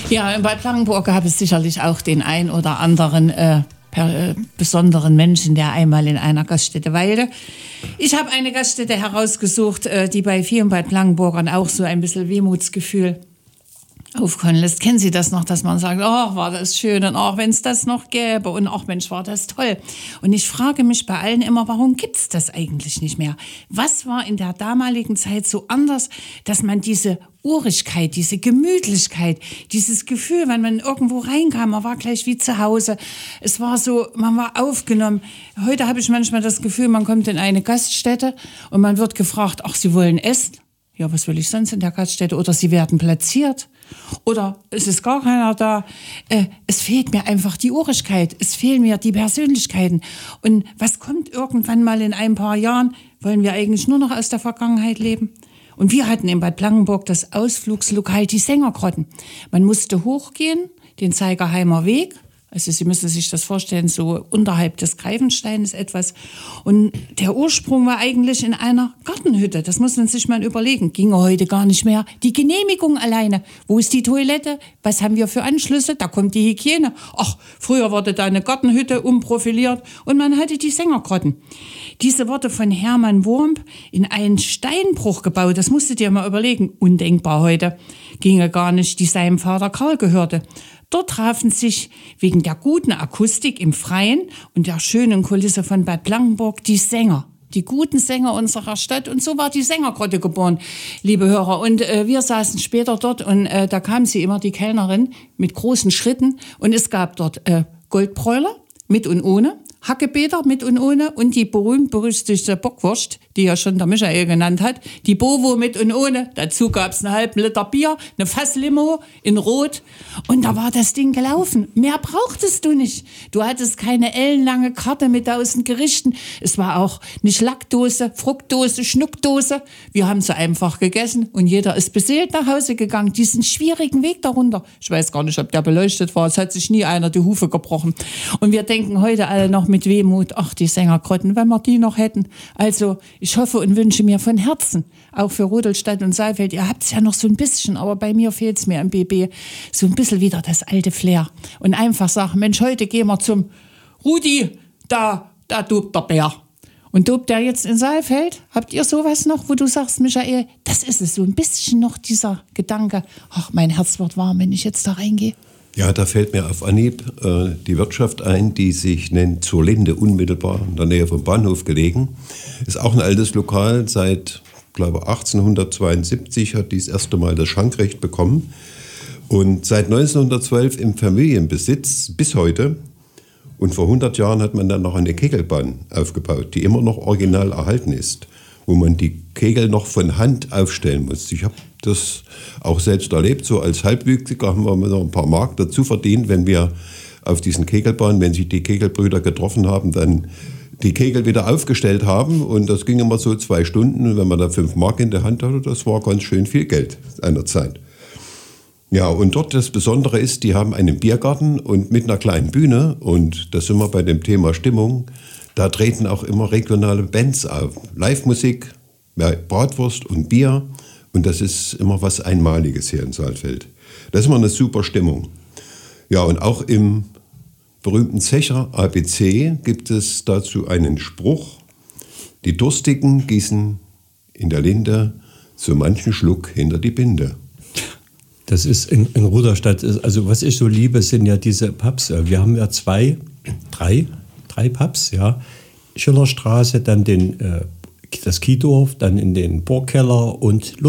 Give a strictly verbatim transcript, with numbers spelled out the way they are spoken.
Ja, bei Blankenburg gab es sicherlich auch den ein oder anderen äh, per, äh, besonderen Menschen, der einmal in einer Gaststätte weilte. Ich habe eine Gaststätte herausgesucht, äh, die bei vielen Bad Blankenburgern auch so ein bisschen Wehmutsgefühl aufkommen lässt. Kennen Sie das noch, dass man sagt, ach, war das schön und ach, wenn es das noch gäbe und ach, Mensch, war das toll. Und ich frage mich bei allen immer, warum gibt's das eigentlich nicht mehr? Was war in der damaligen Zeit so anders, dass man diese Urigkeit, diese Gemütlichkeit, dieses Gefühl, wenn man irgendwo reinkam, man war gleich wie zu Hause. Es war so, man war aufgenommen. Heute habe ich manchmal das Gefühl, man kommt in eine Gaststätte und man wird gefragt, ach, Sie wollen essen? Ja, was will ich sonst in der Gaststätte? Oder Sie werden platziert. Oder es ist gar keiner da. Äh, es fehlt mir einfach die Urigkeit. Es fehlen mir die Persönlichkeiten. Und was kommt irgendwann mal in ein paar Jahren? Wollen wir eigentlich nur noch aus der Vergangenheit leben? Und wir hatten in Bad Blankenburg das Ausflugslokal, die Sängergrotten. Man musste hochgehen, den Zeigerheimer Weg. Also Sie müssen sich das vorstellen, so unterhalb des Greifensteines etwas. Und der Ursprung war eigentlich in einer Gartenhütte. Das muss man sich mal überlegen. Ginge heute gar nicht mehr. Die Genehmigung alleine. Wo ist die Toilette? Was haben wir für Anschlüsse? Da kommt die Hygiene. Ach, früher wurde da eine Gartenhütte umprofiliert und man hatte die Sängergrotten. Diese wurde von Hermann Wurmb in einen Steinbruch gebaut. Das musst du dir mal überlegen. Undenkbar heute. Ginge gar nicht, die seinem Vater Karl gehörte. Dort trafen sich wegen der guten Akustik im Freien und der schönen Kulisse von Bad Blankenburg die Sänger, die guten Sänger unserer Stadt. Und so war die Sängergrotte geboren, liebe Hörer. Und äh, wir saßen später dort und äh, da kam sie immer, die Kellnerin, mit großen Schritten. Und es gab dort äh, Goldbräuler mit und ohne, Hackebeter mit und ohne und die berühmt-berüchtigte Bockwurst, die ja schon der Michael genannt hat, die Bovo mit und ohne. Dazu gab's einen halben Liter Bier, eine Fasslimo in Rot und da war das Ding gelaufen. Mehr brauchtest du nicht. Du hattest keine ellenlange Karte mit tausend Gerichten. Es war auch nicht Lackdose, Fruchtdose, Schnuckdose. Wir haben sie einfach gegessen und jeder ist beseelt nach Hause gegangen. Diesen schwierigen Weg darunter. Ich weiß gar nicht, ob der beleuchtet war. Es hat sich nie einer die Hufe gebrochen. Und wir denken heute alle noch mit Wehmut, ach, die Sängergrotten, wenn wir die noch hätten. Also ich hoffe und wünsche mir von Herzen, auch für Rudolstadt und Saalfeld, ihr habt es ja noch so ein bisschen, aber bei mir fehlt es mir im B B, so ein bisschen wieder das alte Flair. Und einfach sagen, Mensch, heute gehen wir zum Rudi, da, da tobt der Bär. Und tobt der jetzt in Saalfeld? Habt ihr sowas noch, wo du sagst, Michael, das ist es, so ein bisschen noch dieser Gedanke, ach, mein Herz wird warm, wenn ich jetzt da reingehe? Ja, da fällt mir auf Anhieb äh, die Wirtschaft ein, die sich nennt Zur Linde, unmittelbar in der Nähe vom Bahnhof gelegen. Ist auch ein altes Lokal, seit, glaube achtzehnhundertzweiundsiebzig hat die das erste Mal das Schankrecht bekommen. Und seit neunzehnhundertzwölf im Familienbesitz bis heute. Und vor hundert Jahren hat man dann noch eine Kegelbahn aufgebaut, die immer noch original erhalten ist, wo man die Kegel noch von Hand aufstellen muss. Ich habe das auch selbst erlebt, so als Halbwüchsiger haben wir noch ein paar Mark dazu verdient, wenn wir auf diesen Kegelbahnen, wenn sich die Kegelbrüder getroffen haben, dann die Kegel wieder aufgestellt haben und das ging immer so zwei Stunden und wenn man da fünf Mark in der Hand hatte, das war ganz schön viel Geld einer Zeit. Ja, und dort das Besondere ist, die haben einen Biergarten und mit einer kleinen Bühne und da sind wir bei dem Thema Stimmung, da treten auch immer regionale Bands auf, Live-Musik, Bratwurst und Bier. Und das ist immer was Einmaliges hier in Saalfeld. Das ist immer eine super Stimmung. Ja, und auch im berühmten Zecher A B C gibt es dazu einen Spruch. Die Durstigen gießen in der Linde so manchen Schluck hinter die Binde. Das ist in, in Rudolstadt, also was ich so liebe, sind ja diese Pubs. Wir haben ja zwei, drei, drei Pubs, ja. Schillerstraße, dann den, äh, das Kiedorf, dann in den Burgkeller und